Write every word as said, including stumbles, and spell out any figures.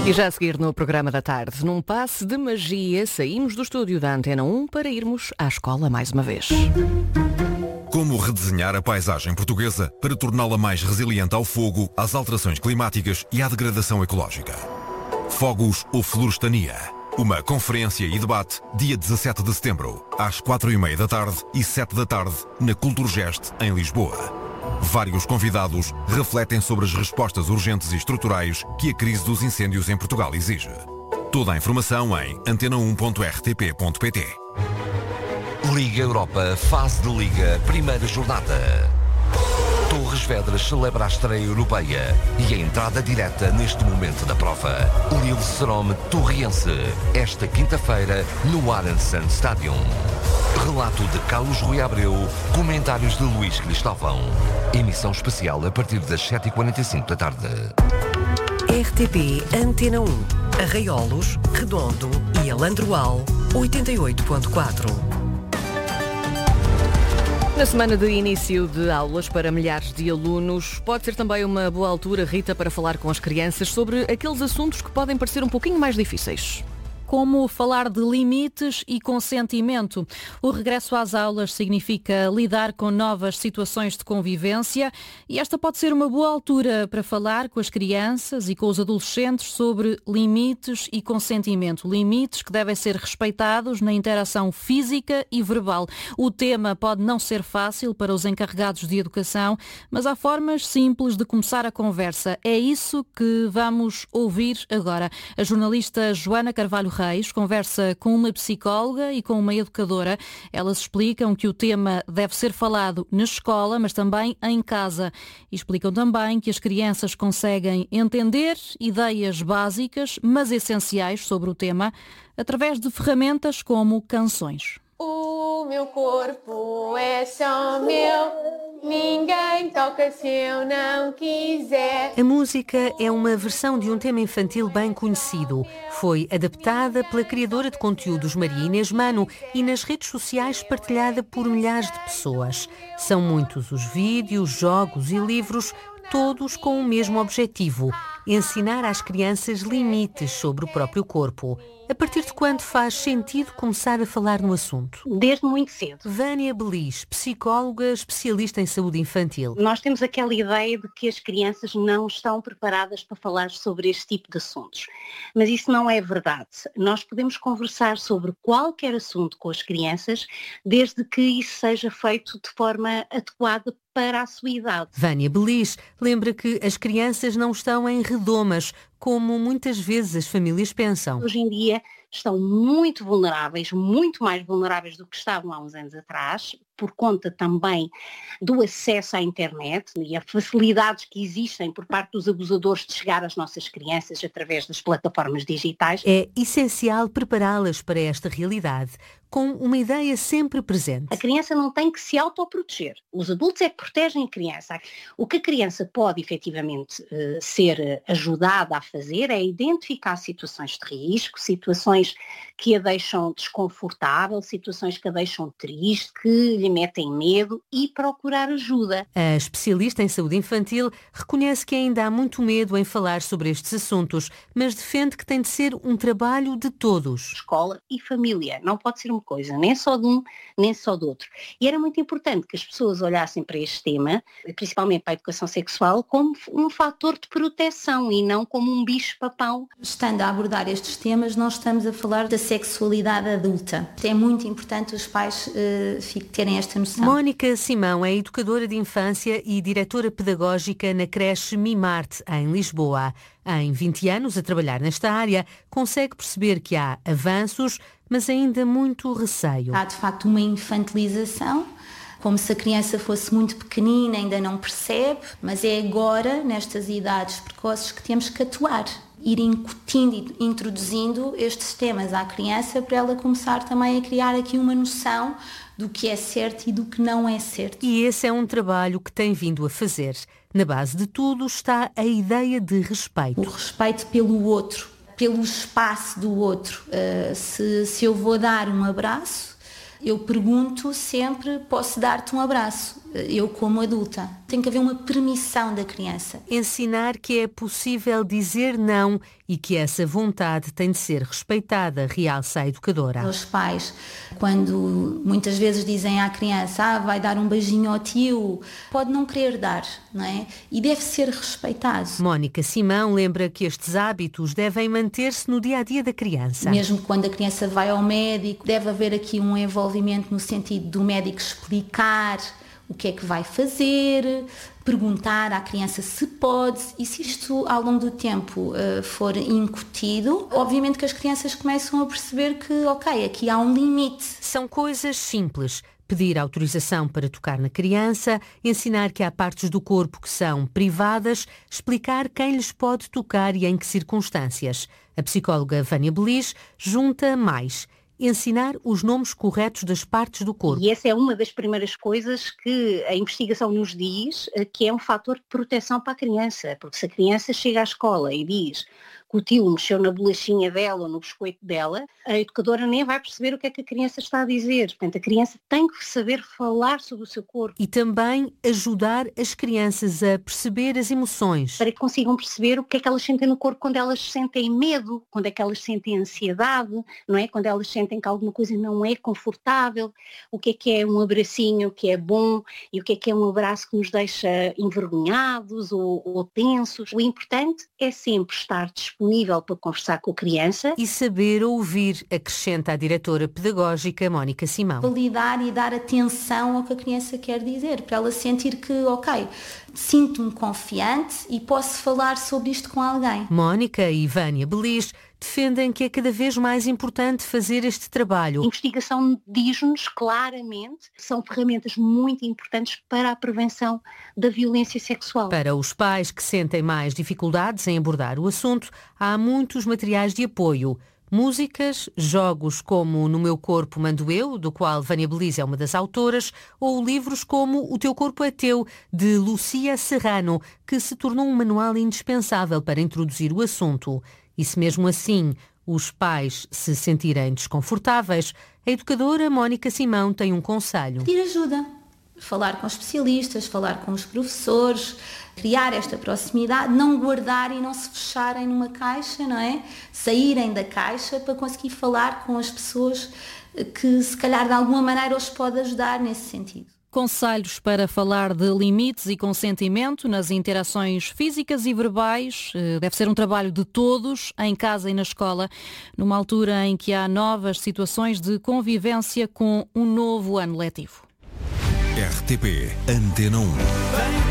E já a seguir no programa da tarde, num passe de magia, saímos do estúdio da Antena um para irmos à escola mais uma vez. Como redesenhar a paisagem portuguesa para torná-la mais resiliente ao fogo, às alterações climáticas e à degradação ecológica. Fogos ou Florestania. Uma conferência e debate dia dezassete de setembro, às quatro e meia da tarde e sete da tarde, na Culturgest, em Lisboa. Vários convidados refletem sobre as respostas urgentes e estruturais que a crise dos incêndios em Portugal exige. Toda a informação em antena um ponto r t p ponto p t. Liga Europa, fase de Liga, primeira jornada. Torres Vedras celebra a estreia europeia e a entrada direta neste momento da prova. Lille Serome Torriense, esta quinta-feira no Arenson Stadium. Relato de Carlos Rui Abreu, comentários de Luís Cristóvão. Emissão especial a partir das sete e quarenta e cinco da tarde. R T P Antena um, Arraiolos, Redondo e Alandroal, oitenta e oito ponto quatro. Na semana de início de aulas para milhares de alunos, pode ser também uma boa altura, Rita, para falar com as crianças sobre aqueles assuntos que podem parecer um pouquinho mais difíceis. Como falar de limites e consentimento. O regresso às aulas significa lidar com novas situações de convivência e esta pode ser uma boa altura para falar com as crianças e com os adolescentes sobre limites e consentimento. Limites que devem ser respeitados na interação física e verbal. O tema pode não ser fácil para os encarregados de educação, mas há formas simples de começar a conversa. É isso que vamos ouvir agora. A jornalista Joana Carvalho Reis conversa com uma psicóloga e com uma educadora. Elas explicam que o tema deve ser falado na escola, mas também em casa. E explicam também que as crianças conseguem entender ideias básicas, mas essenciais sobre o tema, através de ferramentas como canções. O meu corpo é só meu, ninguém toca se eu não quiser. A música é uma versão de um tema infantil bem conhecido. Foi adaptada pela criadora de conteúdos Maria Inês Mano e nas redes sociais partilhada por milhares de pessoas. São muitos os vídeos, jogos e livros, todos com o mesmo objetivo: ensinar às crianças limites sobre o próprio corpo. A partir de quando faz sentido começar a falar no assunto? Desde muito cedo. Vânia Belis, psicóloga especialista em saúde infantil. Nós temos aquela ideia de que as crianças não estão preparadas para falar sobre este tipo de assuntos. Mas isso não é verdade. Nós podemos conversar sobre qualquer assunto com as crianças, desde que isso seja feito de forma adequada para a sua idade. Vânia Belis lembra que as crianças não estão em redomas, como muitas vezes as famílias pensam. Hoje em dia estão muito vulneráveis, muito mais vulneráveis do que estavam há uns anos atrás, por conta também do acesso à internet e as facilidades que existem por parte dos abusadores de chegar às nossas crianças através das plataformas digitais. É essencial prepará-las para esta realidade, com uma ideia sempre presente. A criança não tem que se autoproteger. Os adultos é que protegem a criança. O que a criança pode efetivamente uh, ser ajudada a fazer é identificar situações de risco, situações que a deixam desconfortável, situações que a deixam triste, que lhe metem medo, e procurar ajuda. A especialista em saúde infantil reconhece que ainda há muito medo em falar sobre estes assuntos, mas defende que tem de ser um trabalho de todos. Escola e família. Não pode ser uma coisa, nem só de um, nem só do outro. E era muito importante que as pessoas olhassem para este tema, principalmente para a educação sexual, como um fator de proteção e não como um bicho-papão. Estando a abordar estes temas, nós estamos a falar da sexualidade adulta. É muito importante os pais uh, terem esta noção. Mónica Simão é educadora de infância e diretora pedagógica na creche Mimarte, em Lisboa. Em vinte anos a trabalhar nesta área, consegue perceber que há avanços, mas ainda muito receio. Há de facto uma infantilização, como se a criança fosse muito pequenina, ainda não percebe, mas é agora, nestas idades precoces, que temos que atuar. Ir incutindo e introduzindo estes temas à criança para ela começar também a criar aqui uma noção do que é certo e do que não é certo. E esse é um trabalho que tem vindo a fazer. Na base de tudo está a ideia de respeito. O respeito pelo outro, pelo espaço do outro. Uh, se, se eu vou dar um abraço, eu pergunto sempre, posso dar-te um abraço? eu como adulta. Tem que haver uma permissão da criança. Ensinar que é possível dizer não e que essa vontade tem de ser respeitada, realça a educadora. Os pais, quando muitas vezes dizem à criança, ah, vai dar um beijinho ao tio, pode não querer dar, não é? E deve ser respeitado. Mónica Simão lembra que estes hábitos devem manter-se no dia-a-dia da criança. Mesmo quando a criança vai ao médico, deve haver aqui um envolvimento no sentido do médico explicar o que é que vai fazer, perguntar à criança se pode, e se isto ao longo do tempo uh, for incutido, obviamente que as crianças começam a perceber que, ok, aqui há um limite. São coisas simples. Pedir autorização para tocar na criança, ensinar que há partes do corpo que são privadas, explicar quem lhes pode tocar e em que circunstâncias. A psicóloga Vânia Belis junta mais. Ensinar os nomes corretos das partes do corpo. E essa é uma das primeiras coisas que a investigação nos diz que é um fator de proteção para a criança, porque se a criança chega à escola e diz que o tio mexeu na bolachinha dela ou no biscoito dela, a educadora nem vai perceber o que é que a criança está a dizer. Portanto, a criança tem que saber falar sobre o seu corpo. E também ajudar as crianças a perceber as emoções. Para que consigam perceber o que é que elas sentem no corpo quando elas sentem medo, quando é que elas sentem ansiedade, não é? Quando elas sentem que alguma coisa não é confortável, o que é que é um abracinho que é bom e o que é que é um abraço que nos deixa envergonhados ou, ou tensos. O importante é sempre estar disponível para conversar com a criança. E saber ouvir, acrescenta a diretora pedagógica Mónica Simão. Validar e dar atenção ao que a criança quer dizer, para ela sentir que, ok, sinto-me confiante e posso falar sobre isto com alguém. Mónica e Vânia Belis defendem que é cada vez mais importante fazer este trabalho. A investigação diz-nos claramente que são ferramentas muito importantes para a prevenção da violência sexual. Para os pais que sentem mais dificuldades em abordar o assunto, há muitos materiais de apoio. Músicas, jogos como No Meu Corpo Mando Eu, do qual Vânia Belis é uma das autoras, ou livros como O Teu Corpo é Teu, de Lucia Serrano, que se tornou um manual indispensável para introduzir o assunto. E se mesmo assim os pais se sentirem desconfortáveis, a educadora Mónica Simão tem um conselho. Pedir ajuda. Falar com especialistas, falar com os professores, criar esta proximidade, não guardar e não se fecharem numa caixa, não é? Saírem da caixa para conseguir falar com as pessoas que se calhar de alguma maneira os pode ajudar nesse sentido. Conselhos para falar de limites e consentimento nas interações físicas e verbais. Deve ser um trabalho de todos, em casa e na escola, numa altura em que há novas situações de convivência com um novo ano letivo. R T P Antena um.